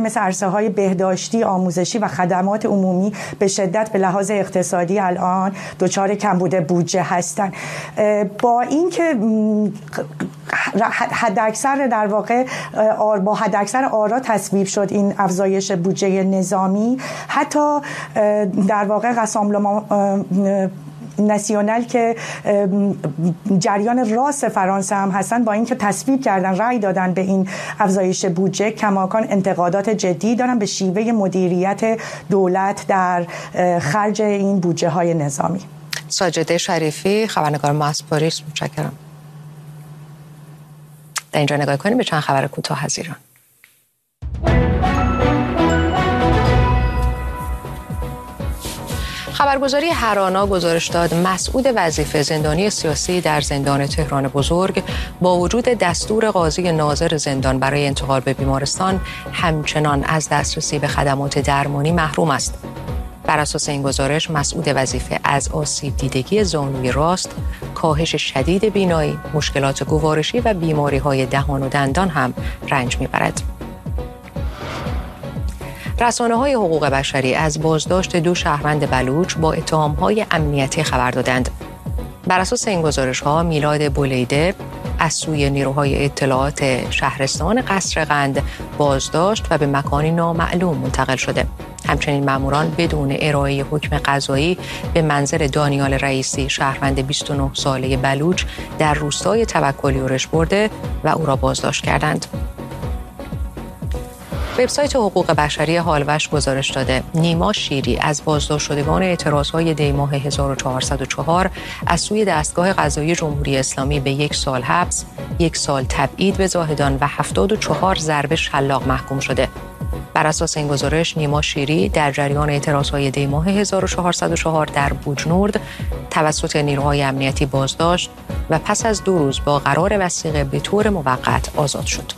مثل عرصه‌های بهداشتی، آموزشی و خدمات عمومی به شدت به لحاظ اقتصادی الان دچار کمبود بودجه هستند. با اینکه حداکثر در واقع با حداکثر آرا تصویب شد این افزایش بودجه نظامی، حتی در واقع راسامبلمان ناسیونال که جریان راست فرانسه هم هستن، با اینکه تصویب کردن، رأی دادن به این افزایش بودجه، کماکان انتقادات جدی دارن به شیوه مدیریت دولت در خرج این بودجه های نظامی. ساجده شریفی، خبرنگار ما از پاریس، متشکرم. در اینجا نگاه کنیم به چند خبر کوتاه از ایران. خبرگزاری هرانا گزارش داد مسعود وظیفه، زندانی سیاسی در زندان تهران بزرگ، با وجود دستور قاضی ناظر زندان برای انتقال به بیمارستان، همچنان از دسترسی به خدمات درمانی محروم است. بر اساس این گزارش، مسعود وظیفه از آسیب دیدگی زانوی راست، کاهش شدید بینایی، مشکلات گوارشی و بیماری‌های دهان و دندان هم رنج می‌برد. رسانه‌های حقوق بشری از بازداشت 2 شهروند بلوچ با اتهام‌های امنیتی خبر دادند. بر اساس این گزارش‌ها، میلاد بولیده از سوی نیروهای اطلاعات شهرستان قصرقند بازداشت و به مکانی نامعلوم منتقل شده. همچنین ماموران بدون ارائه حکم قضایی به منزل دانیال رئیسی، شهروند 29 ساله بلوچ در روستای توکلی اورش برده و او را بازداشت کردند. وبسایت حقوق بشری هالوش گزارش داده نیما شیری از بازداشت شدگان اعتراضهای دی‌ماه 1404 از سوی دستگاه قضایی جمهوری اسلامی به 1 سال حبس، 1 سال تبعید به زاهدان و 74 ضربه شلاق محکوم شده. بر اساس این گزارش، نیما شیری در جریان اعتراضهای دی‌ماه 1404 در بوجنورد توسط نیروهای امنیتی بازداشت و پس از 2 روز با قرار وثیقه به طور موقت آزاد شد.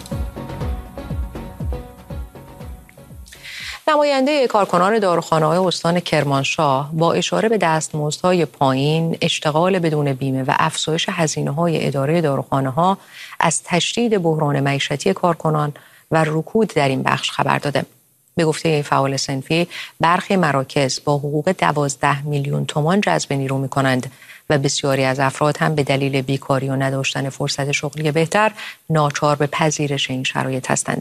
نماینده کارکنان داروخانه‌های استان کرمانشاه با اشاره به دستمزدهای پایین، اشتغال بدون بیمه و افزایش هزینه‌های اداره داروخانه‌ها از تشدید بحران معیشتی کارکنان و رکود در این بخش خبر داده. به گفته فعال صنفی، برخی مراکز با حقوق 12 میلیون تومان جذب نیرو می‌کنند و بسیاری از افراد هم به دلیل بیکاری و نداشتن فرصت شغلی بهتر ناچار به پذیرش این شرایط هستند.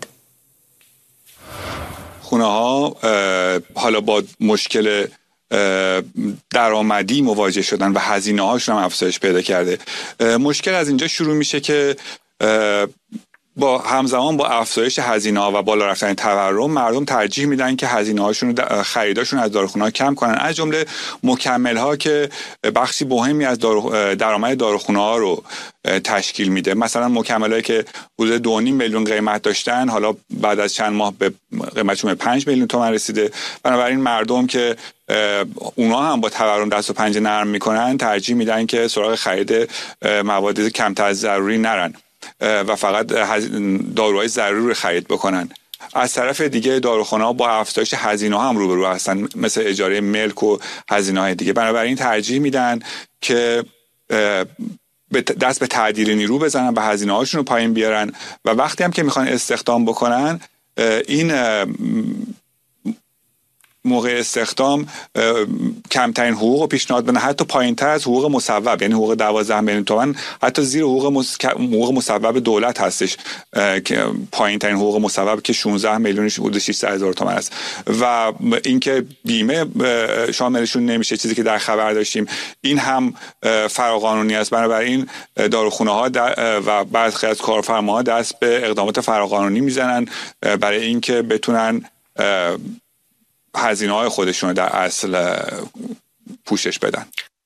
خونه ها حالا با مشکل درآمدی مواجه شدن و هزینه هاشون هم افزایش پیدا کرده. مشکل از اینجا شروع میشه که با همزمان با افزایش هزینه‌ها و بالا رفتن تورم، مردم ترجیح میدن که هزینه‌هاشون رو خریداشون از داروخونه‌ها کم کنن، از جمله مکمل‌ها که بخشی مهمی از درآمد داروخونه‌ها رو تشکیل میده. مثلا مکمل‌هایی که حدود 2.5 میلیون قیمت داشتن، حالا بعد از چند ماه به قیمتشون 5 میلیون تومان رسیده. بنابراین مردم که اونا هم با تورم دست و پنجه نرم میکنن، ترجیح میدن که سراغ خرید مواد کمتر از ضروری نرن و فقط داروهای ضروری خرید بکنن. از طرف دیگه داروخانه‌ها با افزایش هزینه‌ها هم روبرو هستن، مثل اجاره ملک و هزینه‌های دیگه. بنابراین ترجیح میدن که دست به تعدیل نیرو بزنن و هزینه‌هاشون رو پایین بیارن و وقتی هم که میخوان استخدام بکنن، این موقع استخدام کمترین حقوق رو پیشنهاد بدن، حتی پایین‌تر از حقوق مصوب، یعنی حقوق 12 میلیون تومان حتی زیر حقوق مصوب دولت هستش که پایین‌ترین حقوق مصوب که 16 میلیون حدود 600,000 تومان است و اینکه بیمه شاملشون نمیشه، چیزی که در خبر داشتیم. این هم فراقانونی است. بنابراین داروخونه‌ها و برخی از کارفرماها دست به اقدامات فراقانونی میزنن برای اینکه بتونن هزینه‌های خودشون رو در اصل پوشش بدن.